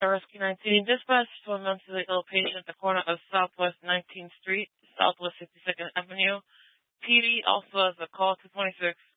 Rescue 19, dispatch to a mentally ill patient at the corner of Southwest 19th Street, Southwest 62nd Avenue. PD also has a call 226